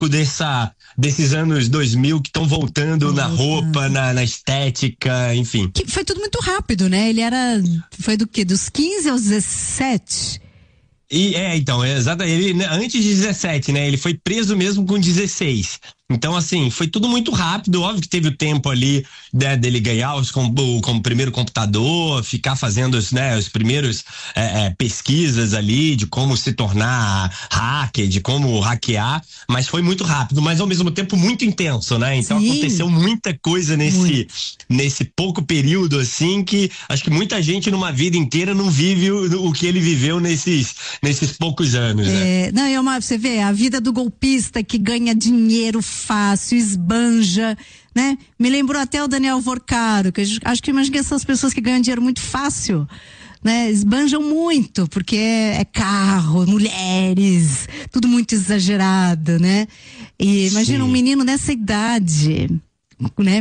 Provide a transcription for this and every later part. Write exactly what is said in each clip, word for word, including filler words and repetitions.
dessa, desses anos dois mil que estão voltando uhum. na roupa, na, na estética, enfim. Que foi tudo muito rápido, né? Ele era, foi do quê? Dos quinze aos dezessete? E, é, então, é exatamente, ele, antes de dezessete, né? Ele foi preso mesmo com dezesseis. Então, assim, foi tudo muito rápido. Óbvio que teve o tempo ali, né, dele ganhar os, com, o, com o primeiro computador, ficar fazendo os, né, os primeiros é, é, pesquisas ali de como se tornar hacker, de como hackear, mas foi muito rápido, mas ao mesmo tempo muito intenso, né? Então Sim. aconteceu muita coisa nesse, nesse pouco período, assim, que acho que muita gente numa vida inteira não vive o, o que ele viveu nesses, nesses poucos anos, né? É, não, é uma, você vê, a vida do golpista que ganha dinheiro fácil, esbanja, né? Me lembrou até o Daniel Vorcaro, que acho que imagina essas pessoas que ganham dinheiro muito fácil, né? Esbanjam muito, porque é, é carro, mulheres, tudo muito exagerado, né? E imagina Sim. um menino dessa idade, né?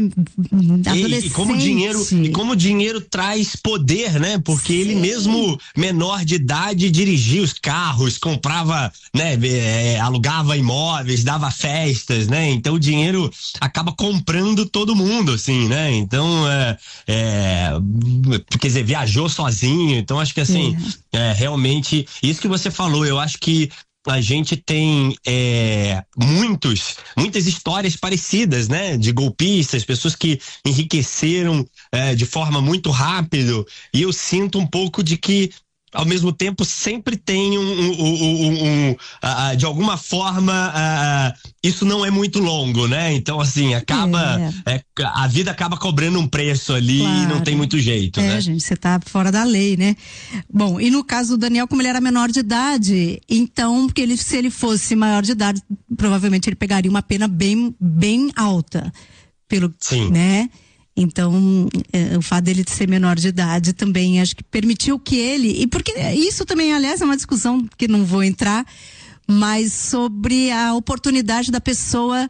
E, e como dinheiro e como o dinheiro traz poder, né? Porque Sim. ele mesmo menor de idade dirigia os carros, comprava, né? É, alugava imóveis, dava festas, né? Então o dinheiro acaba comprando todo mundo, assim, né? Então é, é, quer dizer, viajou sozinho. Então acho que assim é. É, realmente isso que você falou, eu acho que a gente tem é, muitos, muitas histórias parecidas, né? De golpistas, pessoas que enriqueceram é, de forma muito rápido, e eu sinto um pouco de que ao mesmo tempo sempre tem um, um, um, um, um uh, de alguma forma uh, isso não é muito longo, né? Então assim, acaba é. É, a vida acaba cobrando um preço ali claro. E não tem muito jeito, é, né? Gente, você tá fora da lei, né? Bom, e no caso do Daniel, como ele era menor de idade, então, porque ele, se ele fosse maior de idade, provavelmente ele pegaria uma pena bem, bem alta, pelo, Sim. né? Então, é, o fato dele ser menor de idade também acho que permitiu que ele, e porque isso também, aliás, é uma discussão que não vou entrar, mas sobre a oportunidade da pessoa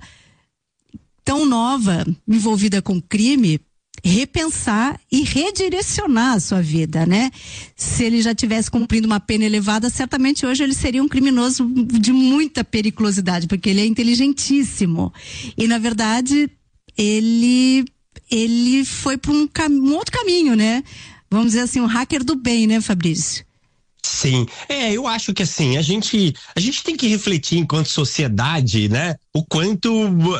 tão nova, envolvida com crime, repensar e redirecionar a sua vida, né? Se ele já tivesse cumprindo uma pena elevada, certamente hoje ele seria um criminoso de muita periculosidade, porque ele é inteligentíssimo. E, na verdade, ele... ele foi para um, cam- um outro caminho, né? Vamos dizer assim, um hacker do bem, né, Fabrício? Sim, é, eu acho que assim, a gente, a gente tem que refletir enquanto sociedade, né? O quanto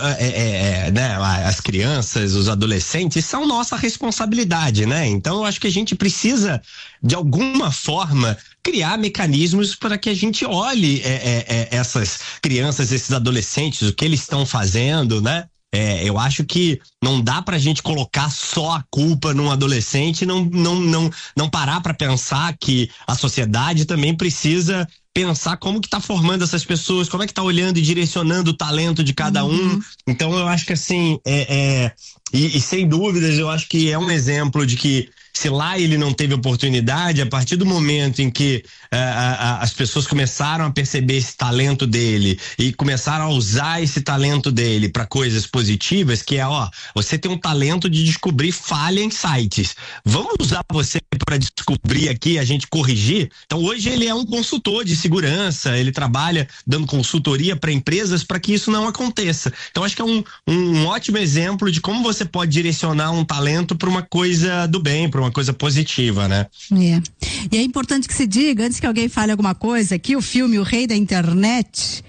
é, é, né, as crianças, os adolescentes são nossa responsabilidade, né? Então eu acho que a gente precisa, de alguma forma, criar mecanismos para que a gente olhe é, é, é, essas crianças, esses adolescentes, o que eles estão fazendo, né? É, eu acho que não dá pra gente colocar só a culpa num adolescente, não, não, não, não parar pra pensar que a sociedade também precisa pensar como que tá formando essas pessoas, como é que tá olhando e direcionando o talento de cada um. Uhum. Então eu acho que assim, é, é, e, e sem dúvidas eu acho que é um exemplo de que se lá ele não teve oportunidade, a partir do momento em que uh, uh, as pessoas começaram a perceber esse talento dele e começaram a usar esse talento dele para coisas positivas, que é, ó, você tem um talento de descobrir falha em sites. Vamos usar você para descobrir aqui, a gente corrigir? Então hoje ele é um consultor de segurança, ele trabalha dando consultoria para empresas para que isso não aconteça. Então acho que é um, um ótimo exemplo de como você pode direcionar um talento para uma coisa do bem, para uma coisa positiva, né? É. E é importante que se diga, antes que alguém fale alguma coisa, que o filme O Rei da Internet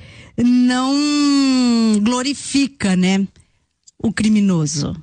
não glorifica, né, o criminoso.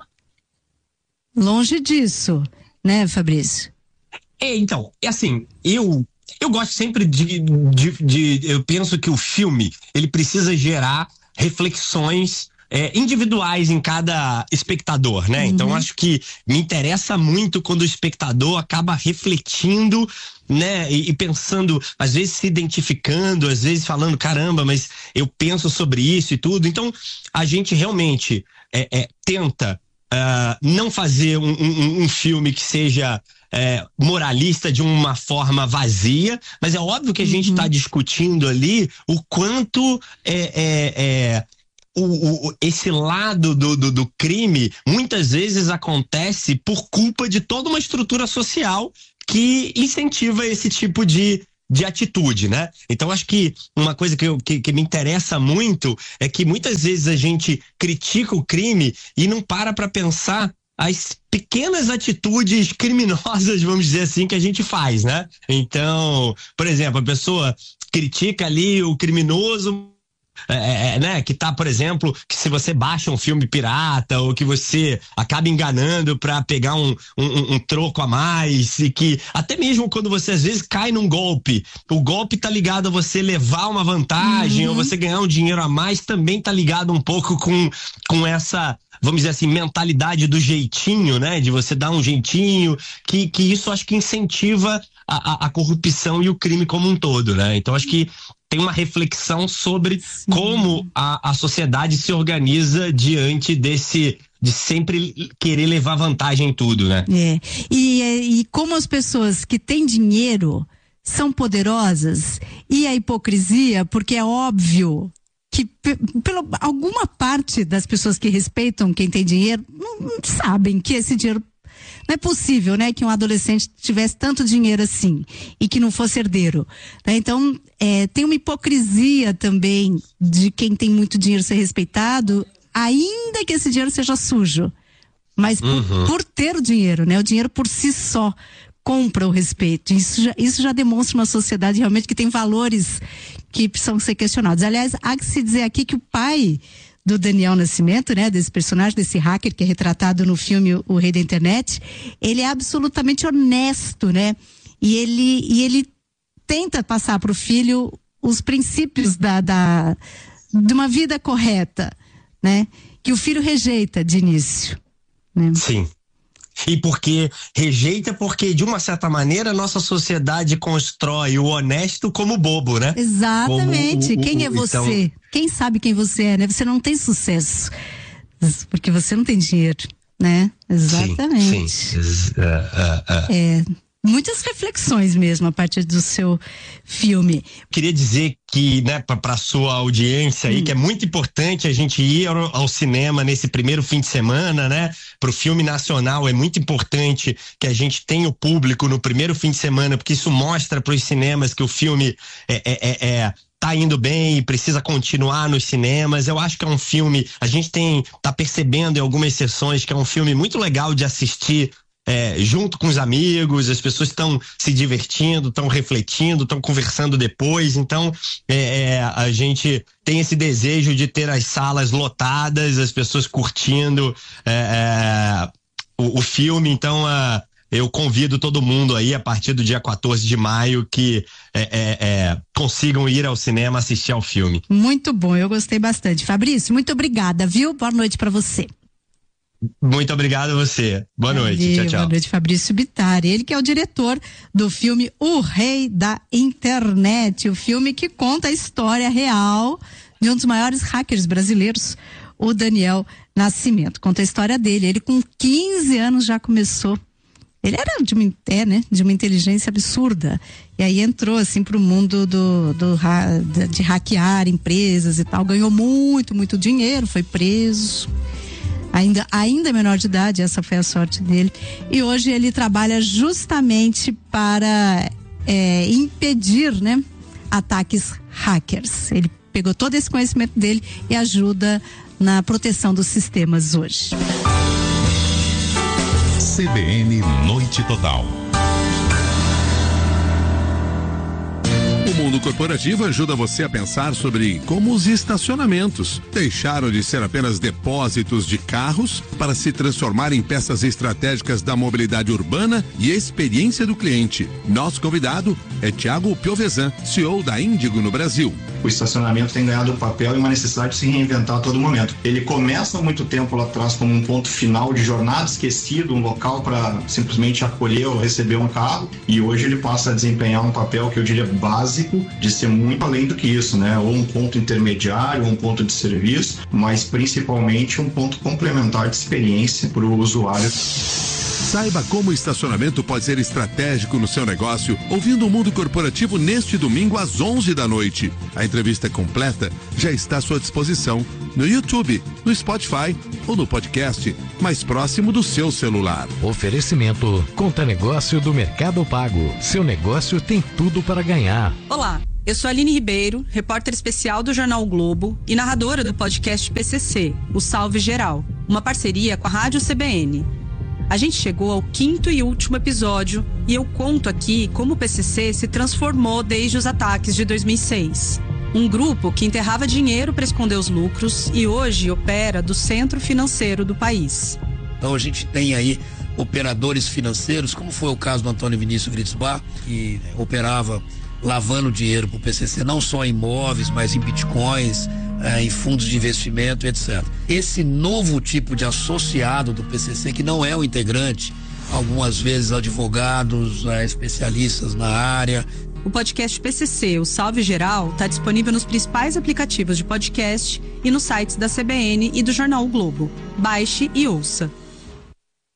Longe disso, né, Fabrício? É, então, é assim, eu eu gosto sempre de, de, de eu penso que o filme, ele precisa gerar reflexões É, individuais em cada espectador, né? Uhum. Então acho que me interessa muito quando o espectador acaba refletindo, né? E, e pensando, às vezes se identificando, às vezes falando, caramba, mas eu penso sobre isso e tudo. Então a gente realmente é, é, tenta uh, não fazer um, um, um filme que seja É, moralista de uma forma vazia, mas é óbvio que a gente está discutindo ali o quanto é, é, é O, o, esse lado do, do, do crime muitas vezes acontece por culpa de toda uma estrutura social que incentiva esse tipo de, de atitude, né? Então acho que uma coisa que, eu, que, que me interessa muito é que muitas vezes a gente critica o crime e não para para pensar as pequenas atitudes criminosas, vamos dizer assim, que a gente faz, né? Então, por exemplo, a pessoa critica ali o criminoso, É, é, né, que tá, por exemplo, que se você baixa um filme pirata ou que você acaba enganando pra pegar um, um, um troco a mais, e que até mesmo quando você às vezes cai num golpe, o golpe tá ligado a você levar uma vantagem, uhum, ou você ganhar um dinheiro a mais, também tá ligado um pouco com, com essa, vamos dizer assim, mentalidade do jeitinho, né, de você dar um jeitinho, que, que isso acho que incentiva a, a, a corrupção e o crime como um todo, né? Então acho que tem uma reflexão sobre Sim. como a, a sociedade se organiza diante desse, de sempre querer levar vantagem em tudo, né? É. E, e como as pessoas que têm dinheiro são poderosas, e a hipocrisia, porque é óbvio que pela alguma parte das pessoas que respeitam quem tem dinheiro não, não sabem que esse dinheiro não é possível, né, que um adolescente tivesse tanto dinheiro assim e que não fosse herdeiro, né? Então, é, tem uma hipocrisia também de quem tem muito dinheiro ser respeitado, ainda que esse dinheiro seja sujo, mas por, uhum. por ter o dinheiro, né? O dinheiro por si só compra o respeito. Isso já, isso já demonstra uma sociedade realmente que tem valores que precisam ser questionados. Aliás, há que se dizer aqui que o pai do Daniel Nascimento, né, desse personagem, desse hacker que é retratado no filme O Rei da Internet, ele é absolutamente honesto, né? E ele, e ele tenta passar para o filho os princípios da, da, de uma vida correta, né? Que o filho rejeita de início, né? Sim. E porque rejeita porque, de uma certa maneira, a nossa sociedade constrói o honesto como bobo, né? Exatamente. Como o, o, quem é você? Então... Quem sabe quem você é, né? Você não tem sucesso porque você não tem dinheiro, né? Exatamente. Sim, sim. Uh, uh, uh. É... Muitas reflexões mesmo a partir do seu filme. Queria dizer que, né, para sua audiência aí, hum. que é muito importante a gente ir ao, ao cinema nesse primeiro fim de semana, né? Pro filme nacional é muito importante que a gente tenha o público no primeiro fim de semana, porque isso mostra pros cinemas que o filme é, é, é, é tá indo bem e precisa continuar nos cinemas. Eu acho que é um filme, a gente tem, tá percebendo em algumas sessões que é um filme muito legal de assistir É, junto com os amigos, as pessoas estão se divertindo, estão refletindo, estão conversando depois. Então, é, é, a gente tem esse desejo de ter as salas lotadas, as pessoas curtindo é, é, o, o filme. Então, a, eu convido todo mundo aí, a partir do dia quatorze de maio, que é, é, é, consigam ir ao cinema assistir ao filme. Muito bom, eu gostei bastante. Fabrício, muito obrigada, viu? Boa noite para você. Muito obrigado a você. Boa Valeu, noite. Tchau, tchau. Boa noite, Fabrício Bittari. Ele que é o diretor do filme O Rei da Internet, o filme que conta a história real de um dos maiores hackers brasileiros, o Daniel Nascimento. Conta a história dele. Ele com quinze anos já começou. Ele era de uma, é, né, de uma inteligência absurda. E aí entrou assim pro mundo do, do, de hackear empresas e tal. Ganhou muito, muito dinheiro, foi preso. Ainda, ainda menor de idade, essa foi a sorte dele. E hoje ele trabalha justamente para é, impedir, né, ataques hackers. Ele pegou todo esse conhecimento dele e ajuda na proteção dos sistemas hoje. C B N Noite Total. O mundo corporativo ajuda você a pensar sobre como os estacionamentos deixaram de ser apenas depósitos de carros para se transformar em peças estratégicas da mobilidade urbana e experiência do cliente. Nosso convidado é Thiago Piovesan, C E O da Índigo no Brasil. O estacionamento tem ganhado um papel e uma necessidade de se reinventar a todo momento. Ele começa há muito tempo lá atrás como um ponto final de jornada esquecido, um local para simplesmente acolher ou receber um carro, e hoje ele passa a desempenhar um papel que eu diria básico, de ser muito além do que isso, né? Ou um ponto intermediário, ou um ponto de serviço, mas principalmente um ponto complementar de experiência para o usuário. Saiba como o estacionamento pode ser estratégico no seu negócio, ouvindo o Mundo Corporativo neste domingo às onze da noite. A entrevista completa já está à sua disposição no YouTube, no Spotify ou no podcast mais próximo do seu celular. Oferecimento Conta Negócio do Mercado Pago. Seu negócio tem tudo para ganhar. Olá, eu sou a Aline Ribeiro, repórter especial do Jornal o Globo e narradora do podcast P C C, o Salve Geral, uma parceria com a Rádio C B N. A gente chegou ao quinto e último episódio e eu conto aqui como o P C C se transformou desde os ataques de dois mil e seis. Um grupo que enterrava dinheiro para esconder os lucros e hoje opera do centro financeiro do país. Então a gente tem aí operadores financeiros, como foi o caso do Antônio Vinícius Gritzbach, que operava lavando dinheiro para o P C C, não só em imóveis, mas em bitcoins, é, em fundos de investimento, etcétera. Esse novo tipo de associado do P C C, que não é o integrante, algumas vezes advogados, é, especialistas na área. O podcast P C C, o Salve Geral, está disponível nos principais aplicativos de podcast e nos sites da C B N e do Jornal o Globo. Baixe e ouça.